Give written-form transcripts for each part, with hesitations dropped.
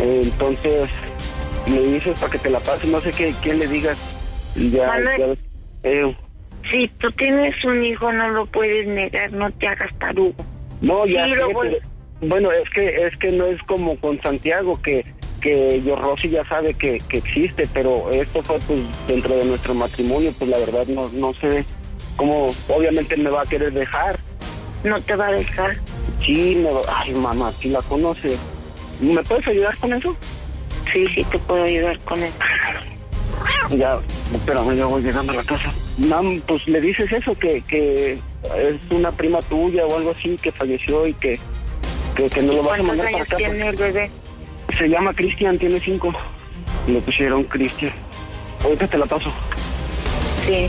Entonces, me dices para que te la pase, no sé quién le digas. Ya, si tú tienes un hijo, no lo puedes negar, no te hagas tarugo. No, ya sí, sé, pero, bueno, es que no es como con Santiago, que yo, Rosy ya sabe que existe, pero esto fue pues dentro de nuestro matrimonio, pues la verdad no sé cómo, obviamente me va a querer dejar. ¿No te va a dejar? Sí, ay mamá, si la conoce. ¿Me puedes ayudar con eso? Sí, te puedo ayudar con eso. Ya, espérame, ya voy llegando a la casa. Mam, pues le dices eso, que es una prima tuya o algo así que falleció y que no lo vas a mandar para acá. ¿Cuántos años tiene el bebé? Se llama Cristian, tiene 5. Le pusieron Cristian. Ahorita te la paso. Sí.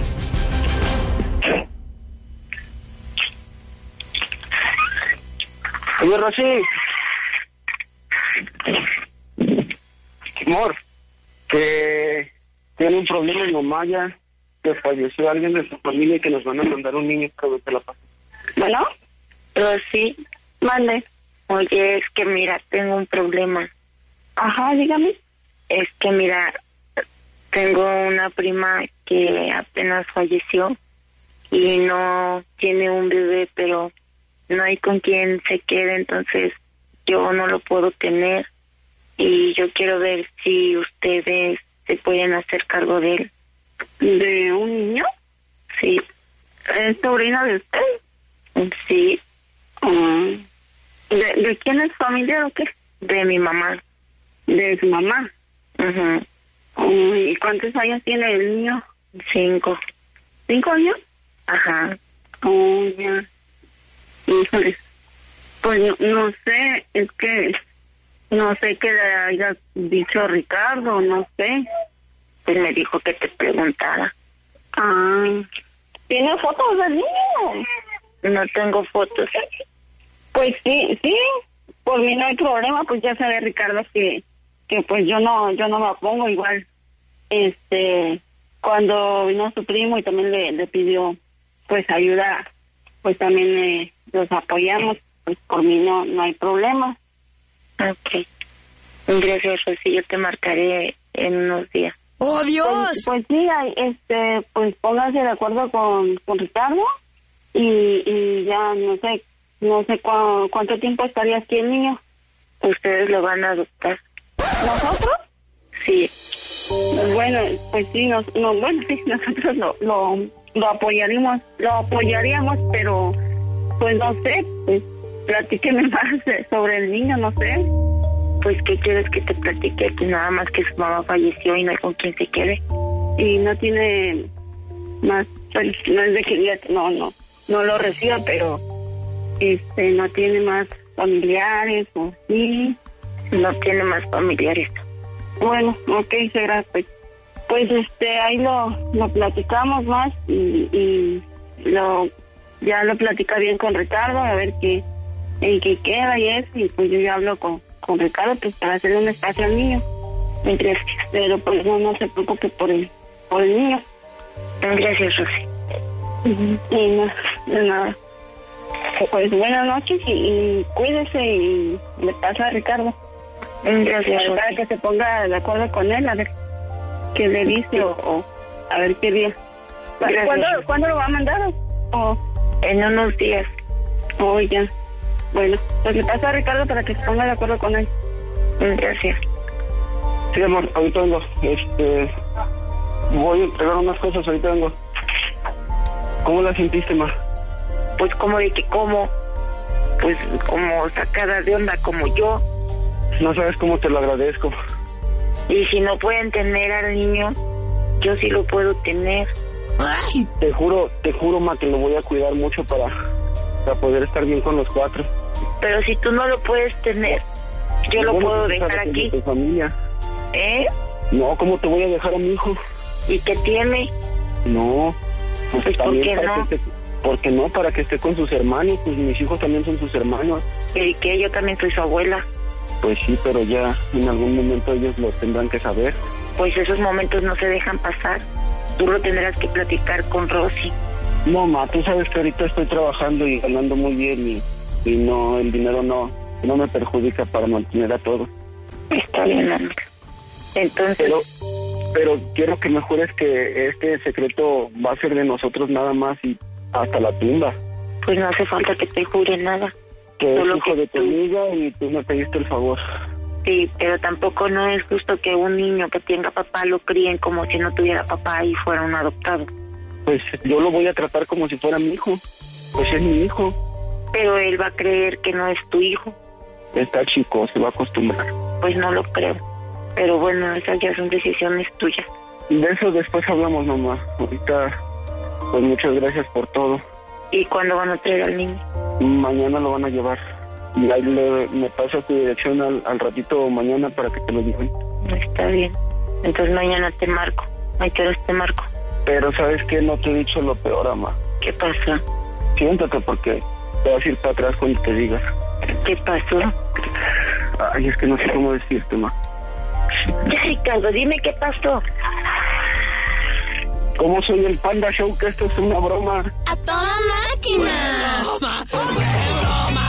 Oye, Rosy. Amor, que tiene un problema mi mamá ya, que falleció alguien de su familia y que nos van a mandar un niño, pero te la paso. Bueno, Rosy, mande. Oye, es que mira, tengo un problema. Ajá, dígame. Es que mira, tengo una prima que apenas falleció y no tiene un bebé, pero no hay con quien se quede, entonces yo no lo puedo tener y yo quiero ver si ustedes se pueden hacer cargo de él. ¿De un niño? Sí. ¿Es sobrina de usted? Sí. ¿De quién es familiar o qué? De mi mamá. ¿De su mamá? Ajá. ¿Y cuántos años tiene el niño? 5. ¿5 años? Ajá. Ya. Híjole. Pues no sé, es que no sé qué le haya dicho Ricardo, no sé. Pues me dijo que te preguntara. ¿Tiene fotos del niño? No tengo fotos. Pues sí, por mí no hay problema, pues ya sabe Ricardo que pues yo no me opongo igual. Cuando vino su primo y también le pidió pues ayuda, pues también los apoyamos, pues por mí no hay problema. Ok. Gracias, Rosy, yo te marcaré en unos días. ¡Oh, Dios! Pues sí, pues póngase de acuerdo con Ricardo y ya no sé cuánto tiempo estaría aquí el niño. ¿Ustedes lo van a adoptar? ¿Nosotros? Sí. Bueno, pues sí, sí, nosotros lo apoyaríamos, pero pues no sé, pues platíqueme más sobre el niño, no sé. Pues, ¿qué quieres que te platique? Que nada más que su mamá falleció y no hay con quien se quede. Y no tiene más, pues, no es de que ya, no lo reciba, pero no tiene más familiares, o sí. No tiene más familiares. Bueno, ok, será, pues ahí lo platicamos más y ya lo platica bien con Ricardo, a ver en qué queda y eso, y pues yo ya hablo con Ricardo pues para hacerle un espacio al niño. Gracias. Pero pues no se preocupe por el niño. Gracias, Rosy. Y no, de nada. Pues buenas noches y cuídese y le pasa a Ricardo. Gracias, Rosy. Para que se ponga de acuerdo con él, a ver qué le dice o a ver qué día. ¿Cuándo lo va a mandar? En unos días. Ya. Bueno, pues le pasa a Ricardo para que se ponga de acuerdo con él. Gracias. Sí, amor, ahorita vengo. Voy a entregar unas cosas, ahorita vengo. ¿Cómo la sentiste, ma? Pues como de que pues como sacada de onda como yo. No sabes cómo te lo agradezco. Y si no pueden tener al niño, yo sí lo puedo tener. ¡Ay! Te juro, ma, que lo voy a cuidar mucho para poder estar bien con los 4. Pero si tú no lo puedes tener, yo lo puedo dejar aquí. De tu familia. No, ¿cómo te voy a dejar a mi hijo? ¿Y qué tiene? No, pues ¿por qué no? Porque no, para que esté con sus hermanos, pues mis hijos también son sus hermanos. ¿Y qué? Yo también soy su abuela. Pues sí, pero ya en algún momento ellos lo tendrán que saber. Pues esos momentos no se dejan pasar. Tú lo tendrás que platicar con Rosy. No, ma, tú sabes que ahorita estoy trabajando y ganando muy bien y no, el dinero no me perjudica para mantener a todos. Está bien, amor. Entonces... Pero quiero que me jures que este secreto va a ser de nosotros nada más y hasta la tumba. Pues no hace falta que te jure nada. Que Solo es hijo que de tu amiga y tú me pediste el favor. Sí, pero tampoco no es justo que un niño que tenga papá lo críen como si no tuviera papá y fuera un adoptado. Pues yo lo voy a tratar como si fuera mi hijo. Pues es mi hijo. Pero él va a creer que no es tu hijo. Está chico, se va a acostumbrar. Pues no lo creo. Pero bueno, esas ya son decisiones tuyas. De eso después hablamos, mamá. Ahorita, pues muchas gracias por todo. ¿Y cuándo van a traer al niño? Mañana lo van a llevar. Y ahí me pasas tu dirección al ratito mañana para que te lo lleven. Está bien. Entonces mañana te marco. ¿A qué horas te marco? Pero ¿sabes qué? No te he dicho lo peor, mamá. ¿Qué pasó? Siéntate porque te vas a ir para atrás cuando te digas. ¿Qué pasó? Ay, es que no sé cómo decirte, ma. Ya, Ricardo, dime qué pasó. ¿Cómo soy el Panda Show? Que esto es una broma. ¡A toda máquina! ¡Broma! ¡Broma!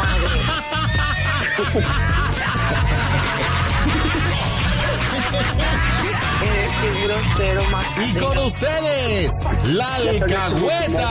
Qué grosero, más. Y con ustedes, la alcahueta.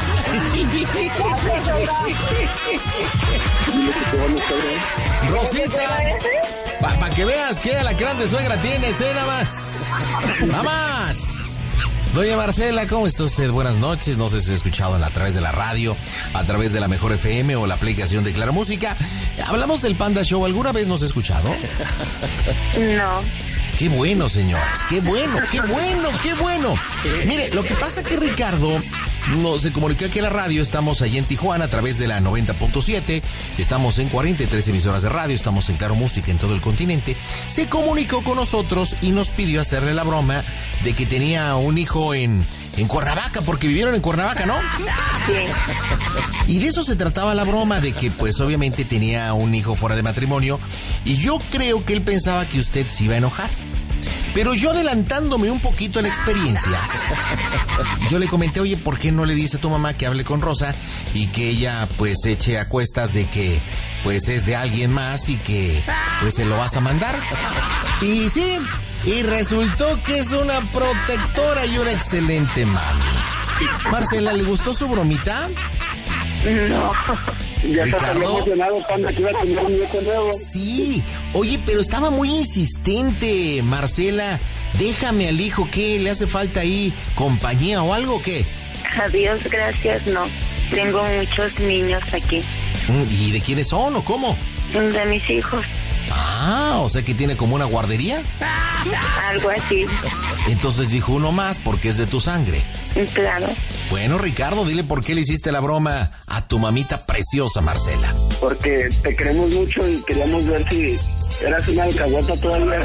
Rosita, para que veas qué alacrán de suegra tienes, nada más. Nada más. Doña Marcela, ¿cómo está usted? Buenas noches. No sé si ha escuchado a través de la radio, a través de la Mejor FM o la aplicación de Claro Música. Hablamos del Panda Show. ¿Alguna vez nos ha escuchado? No. Qué bueno, señoras. Qué bueno, qué bueno, qué bueno. Mire, lo que pasa es que Ricardo se comunicó aquí a la radio. Estamos allí en Tijuana a través de la 90.7. Estamos en 43 emisoras de radio. Estamos en Claro Música en todo el continente. Se comunicó con nosotros y nos pidió hacerle la broma de que tenía un hijo en Cuernavaca, porque vivieron en Cuernavaca, ¿no? Sí. Y de eso se trataba la broma, de que pues obviamente tenía un hijo fuera de matrimonio. Y yo creo que él pensaba que usted se iba a enojar. Pero yo, adelantándome un poquito a la experiencia, yo le comenté, oye, ¿por qué no le dice a tu mamá que hable con Rosa y que ella pues eche a cuestas de que pues es de alguien más y que pues se lo vas a mandar? Y sí, y resultó que es una protectora y una excelente mami. Marcela, ¿le gustó su bromita? No. Ya estás Ricardo. emocionado, Panda, que iba a tener un nieto nuevo. Sí, oye, pero estaba muy insistente, Marcela. Déjame al hijo, ¿qué? ¿Le hace falta ahí compañía o algo, qué? Adiós, gracias, no. Tengo muchos niños aquí. ¿Y de quiénes son o cómo? De mis hijos. Ah, o sea que tiene como una guardería. Algo así. Entonces dijo uno más porque es de tu sangre. Claro. Bueno, Ricardo, dile por qué le hiciste la broma a tu mamita preciosa, Marcela. Porque te queremos mucho y queríamos ver si eras una alcahueta todavía.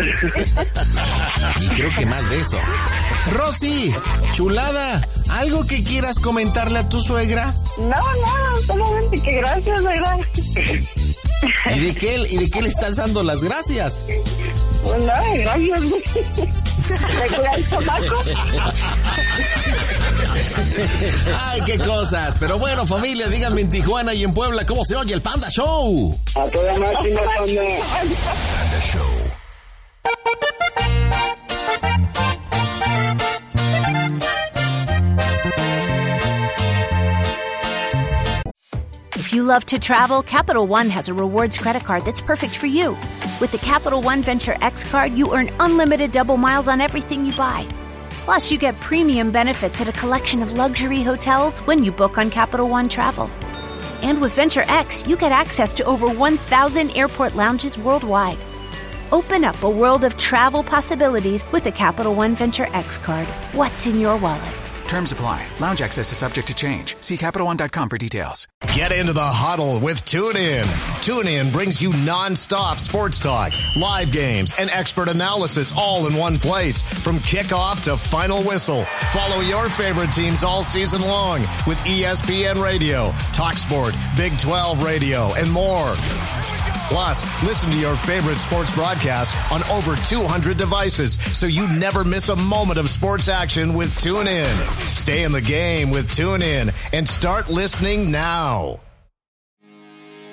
Y creo que más de eso. Rosy, chulada, ¿algo que quieras comentarle a tu suegra? No, solamente que gracias, ¿verdad? ¿Y de qué le estás dando las gracias? Pues nada, gracias. ¿Me cuida el chamaco? Ay, qué cosas. Pero bueno, familia, díganme en Tijuana y en Puebla cómo se oye el Panda Show. A toda máquina, Panda. Panda Show. If you love to travel, Capital One has a rewards credit card that's perfect for you. With the Capital One Venture X card, you earn unlimited double miles on everything you buy. Plus, you get premium benefits at a collection of luxury hotels when you book on Capital One Travel. And with Venture X, you get access to over 1,000 airport lounges worldwide. Open up a world of travel possibilities with the Capital One Venture X card. What's in your wallet? Terms apply. Lounge access is subject to change. See CapitalOne.com for details. Get into the huddle with TuneIn. TuneIn brings you non-stop sports talk, live games, and expert analysis all in one place. From kickoff to final whistle. Follow your favorite teams all season long with ESPN Radio, TalkSport, Big 12 Radio, and more. Plus, listen to your favorite sports broadcasts on over 200 devices so you never miss a moment of sports action with TuneIn. Stay in the game with TuneIn and start listening now.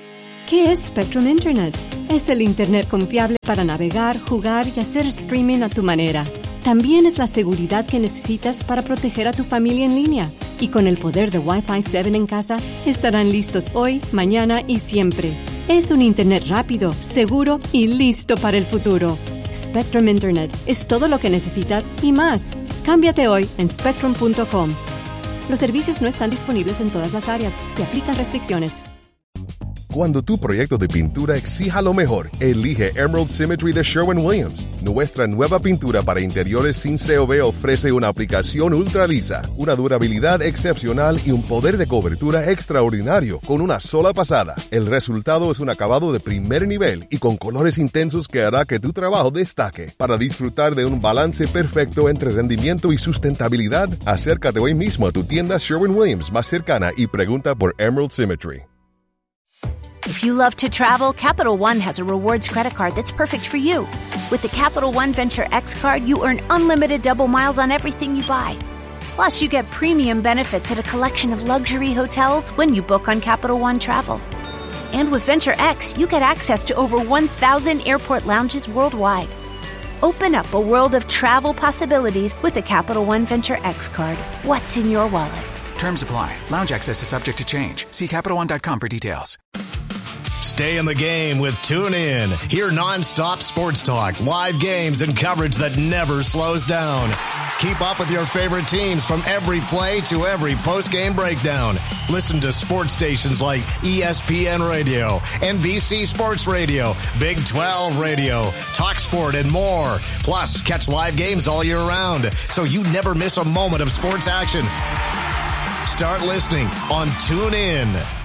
¿Qué es Spectrum Internet? Es el Internet confiable para navegar, jugar y hacer streaming a tu manera. También es la seguridad que necesitas para proteger a tu familia en línea. Y con el poder de Wi-Fi 7 en casa, estarán listos hoy, mañana y siempre. Es un Internet rápido, seguro y listo para el futuro. Spectrum Internet es todo lo que necesitas y más. Cámbiate hoy en spectrum.com. Los servicios no están disponibles en todas las áreas. Se aplican restricciones. Cuando tu proyecto de pintura exija lo mejor, elige Emerald Symmetry de Sherwin-Williams. Nuestra nueva pintura para interiores sin COV ofrece una aplicación ultra lisa, una durabilidad excepcional y un poder de cobertura extraordinario con una sola pasada. El resultado es un acabado de primer nivel y con colores intensos que hará que tu trabajo destaque. Para disfrutar de un balance perfecto entre rendimiento y sustentabilidad, acércate hoy mismo a tu tienda Sherwin-Williams más cercana y pregunta por Emerald Symmetry. If you love to travel, Capital One has a rewards credit card that's perfect for you. With the Capital One Venture X card, you earn unlimited double miles on everything you buy. Plus, you get premium benefits at a collection of luxury hotels when you book on Capital One Travel. And with Venture X, you get access to over 1,000 airport lounges worldwide. Open up a world of travel possibilities with the Capital One Venture X card. What's in your wallet? Terms apply. Lounge access is subject to change. See CapitalOne.com for details. Stay in the game with TuneIn. Hear nonstop sports talk, live games, and coverage that never slows down. Keep up with your favorite teams from every play to every post-game breakdown. Listen to sports stations like ESPN Radio, NBC Sports Radio, Big 12 Radio, TalkSport, and more. Plus, catch live games all year round, so you never miss a moment of sports action. Start listening on TuneIn.